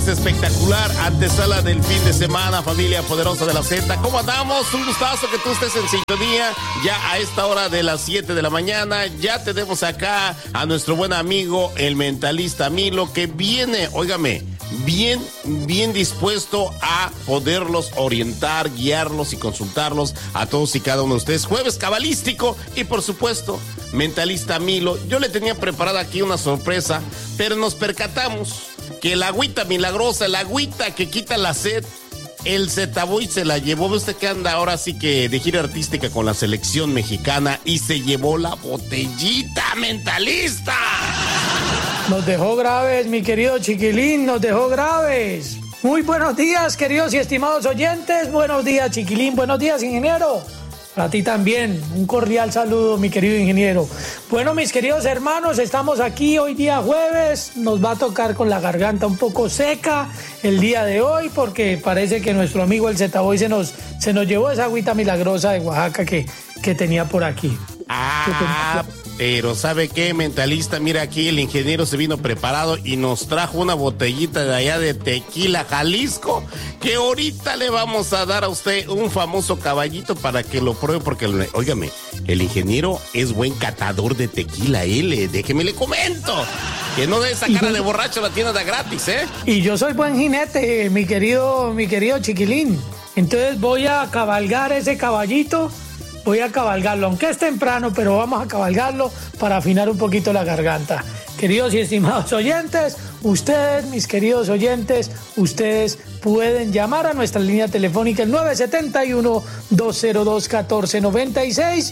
espectacular antesala del fin de semana, familia poderosa de la Z. ¿Cómo andamos? Un gustazo que tú estés en sintonía ya a esta hora de las 7 de la mañana. Ya tenemos acá a nuestro buen amigo, el mentalista Milo, que viene, óigame, bien dispuesto a poderlos orientar, guiarlos y consultarlos a todos y cada uno de ustedes. Jueves cabalístico y por supuesto, mentalista Milo. Yo le tenía preparada aquí una sorpresa, pero nos percatamos que el agüita milagrosa, el agüita que quita la sed, el Zetaboy se la llevó. Usted que anda ahora sí que de gira artística con la selección mexicana y se llevó la botellita, mentalista. Nos dejó graves, mi querido Chiquilín, nos dejó graves. Muy buenos días, queridos y estimados oyentes. Buenos días, Chiquilín. Buenos días, ingeniero. Para ti también, un cordial saludo, mi querido ingeniero. Bueno, mis queridos hermanos, estamos aquí hoy día jueves. Nos va a tocar con la garganta un poco seca el día de hoy, porque parece que nuestro amigo el Zetaboy se nos llevó esa agüita milagrosa de Oaxaca que tenía por aquí. Pero ¿sabe qué, mentalista? Mira, aquí el ingeniero se vino preparado y nos trajo una botellita de allá de Tequila, Jalisco, que ahorita le vamos a dar a usted un famoso caballito para que lo pruebe, porque, óigame, el ingeniero es buen catador de tequila, déjeme le comento, que no de esa cara de borracho la tiene de gratis, ¿eh? Y yo soy buen jinete, mi querido Chiquilín, entonces voy a cabalgar ese caballito. Voy a cabalgarlo, aunque es temprano, pero vamos a cabalgarlo para afinar un poquito la garganta. Queridos y estimados oyentes, ustedes, mis queridos oyentes, ustedes pueden llamar a nuestra línea telefónica el 971-202-1496,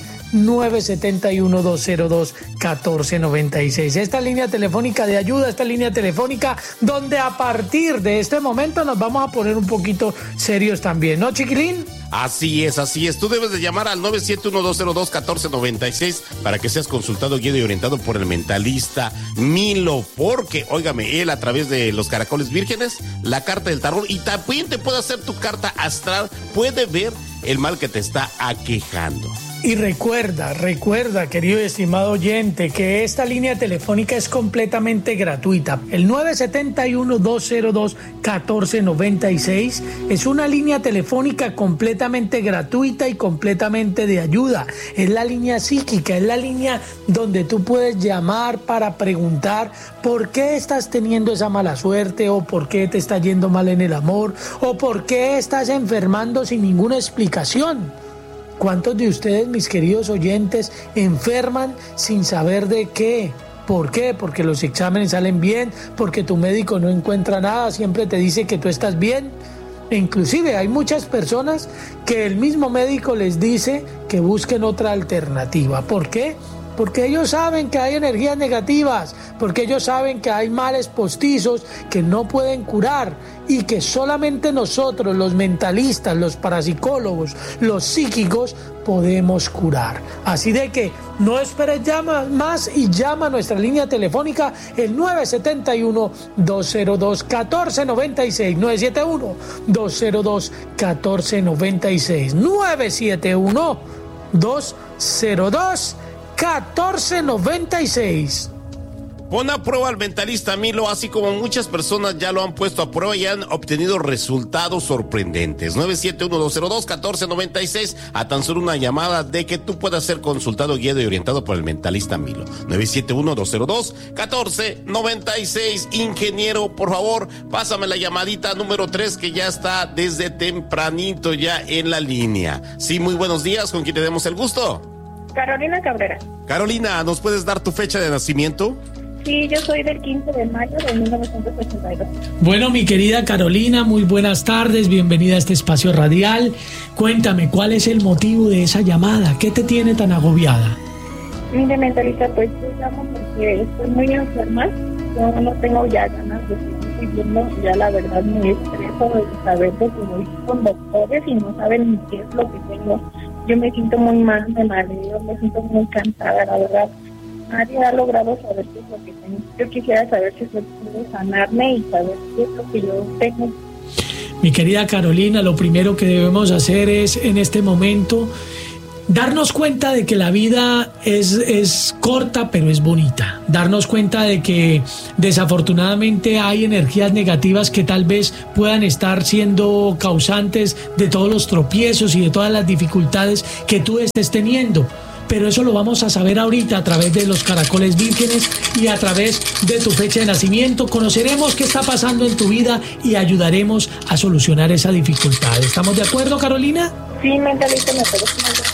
971-202-1496. Esta línea telefónica de ayuda, esta línea telefónica donde a partir de este momento nos vamos a poner un poquito serios también, ¿no, Chiquilín? Así es. Tú debes de llamar al 971-202-1496 para que seas consultado, guiado y orientado por el mentalista Milo, porque, óigame, él a través de los caracoles vírgenes, la carta del tarot, y también te puede hacer tu carta astral, puede ver el mal que te está aquejando. Y recuerda, querido y estimado oyente, que esta línea telefónica es completamente gratuita. El 971-202-1496 es una línea telefónica completamente gratuita y completamente de ayuda. Es la línea psíquica, es la línea donde tú puedes llamar para preguntar por qué estás teniendo esa mala suerte, o por qué te está yendo mal en el amor, o por qué estás enfermando sin ninguna explicación. ¿Cuántos de ustedes, mis queridos oyentes, enferman sin saber de qué? ¿Por qué? Porque los exámenes salen bien, porque tu médico no encuentra nada, siempre te dice que tú estás bien. E inclusive hay muchas personas que el mismo médico les dice que busquen otra alternativa. ¿Por qué? Porque ellos saben que hay energías negativas, porque ellos saben que hay males postizos que no pueden curar y que solamente nosotros, los mentalistas, los parapsicólogos, los psíquicos, podemos curar. Así de que no esperes más y llama a nuestra línea telefónica el 971-202-1496, 971-202-1496, 971-202-1496. Pon a prueba al mentalista Milo, así como muchas personas ya lo han puesto a prueba y han obtenido resultados sorprendentes. 971-202-1496, a tan solo una llamada de que tú puedas ser consultado, guiado y orientado por el mentalista Milo. 971-202-1496. Ingeniero, por favor, pásame la llamadita número 3, que ya está desde tempranito ya en la línea. Sí, muy buenos días, ¿con quién tenemos el gusto? Carolina Cabrera. Carolina, ¿nos puedes dar tu fecha de nacimiento? Sí, yo soy del 15 de mayo de 1982. Bueno, mi querida Carolina, muy buenas tardes, bienvenida a este espacio radial. Cuéntame, ¿cuál es el motivo de esa llamada? ¿Qué te tiene tan agobiada? Mire, mentalista, pues yo llamo porque estoy muy enferma. Yo no tengo ya ganas de seguir viviendo. Ya la verdad me estreso de saber de que voy con doctores y no saben ni qué es lo que tengo. Yo me siento muy mal, me mareo, me siento muy cansada, la verdad. Nadie ha logrado saber qué es lo que tengo. Yo quisiera saber si se puede sanarme y saber qué es lo que yo tengo. Mi querida Carolina, lo primero que debemos hacer es, en este momento, Darnos cuenta de que la vida es corta, pero es bonita. Darnos cuenta de que desafortunadamente hay energías negativas que tal vez puedan estar siendo causantes de todos los tropiezos y de todas las dificultades que tú estés teniendo. Pero eso lo vamos a saber ahorita a través de los caracoles vírgenes y a través de tu fecha de nacimiento. Conoceremos qué está pasando en tu vida y ayudaremos a solucionar esa dificultad. ¿Estamos de acuerdo, Carolina? Sí, mentalista, me parece muy bien.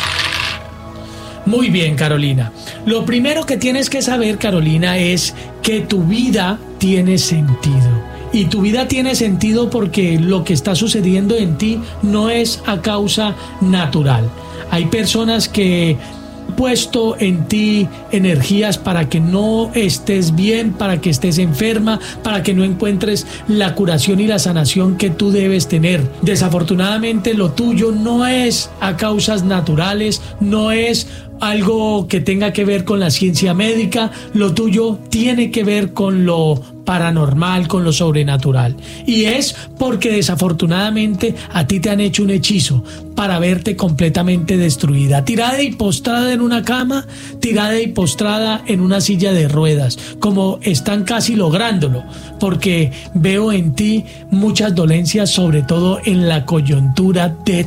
Muy bien, Carolina. Lo primero que tienes que saber, Carolina, es que tu vida tiene sentido. Y tu vida tiene sentido porque lo que está sucediendo en ti no es a causa natural. Hay personas que han puesto en ti energías para que no estés bien, para que estés enferma, para que no encuentres la curación y la sanación que tú debes tener. Desafortunadamente, lo tuyo no es a causas naturales, no es algo que tenga que ver con la ciencia médica, lo tuyo tiene que ver con lo paranormal, con lo sobrenatural. Y es porque desafortunadamente a ti te han hecho un hechizo para verte completamente destruida, tirada y postrada en una cama, tirada y postrada en una silla de ruedas, como están casi lográndolo, porque veo en ti muchas dolencias, sobre todo en la coyuntura de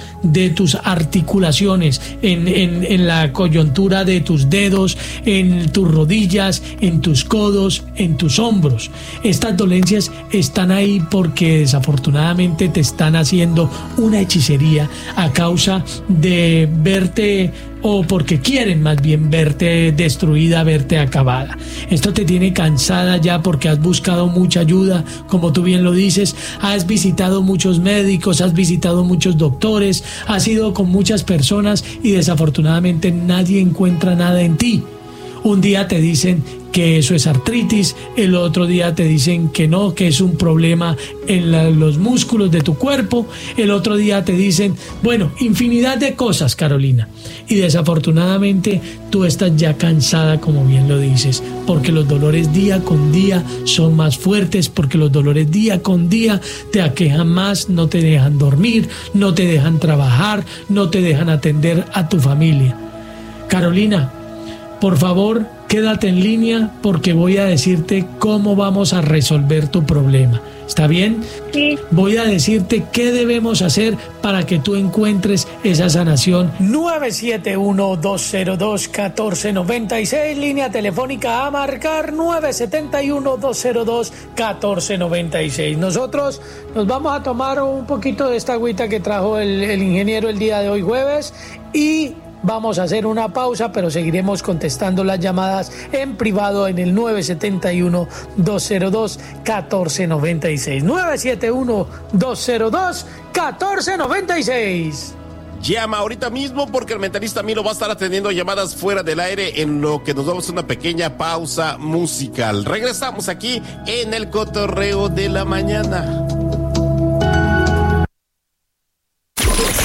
tus articulaciones, en la coyuntura de tus dedos, en tus rodillas, en tus codos, en tus hombros. Estas dolencias están ahí porque desafortunadamente te están haciendo una hechicería a causa de verte, o porque quieren más bien verte destruida, verte acabada. Esto te tiene cansada ya porque has buscado mucha ayuda, como tú bien lo dices, has visitado muchos médicos, has visitado muchos doctores, has ido con muchas personas y desafortunadamente nadie encuentra nada en ti. Un día te dicen que eso es artritis, el otro día te dicen que no, que es un problema en los músculos de tu cuerpo, el otro día te dicen, bueno, infinidad de cosas, Carolina. Y desafortunadamente tú estás ya cansada, como bien lo dices, porque los dolores día con día son más fuertes, porque los dolores día con día te aquejan más, no te dejan dormir, no te dejan trabajar, no te dejan atender a tu familia. Carolina, por favor, quédate en línea porque voy a decirte cómo vamos a resolver tu problema. ¿Está bien? Sí. Voy a decirte qué debemos hacer para que tú encuentres esa sanación. 971-202-1496, línea telefónica a marcar 971-202-1496. Nosotros nos vamos a tomar un poquito de esta agüita que trajo el ingeniero el día de hoy jueves y vamos a hacer una pausa, pero seguiremos contestando las llamadas en privado en el 971-202-1496. 971-202-1496. Llama ahorita mismo porque el mentalista Milo va a estar atendiendo llamadas fuera del aire en lo que nos vamos a una pequeña pausa musical. Regresamos aquí en el Cotorreo de la Mañana.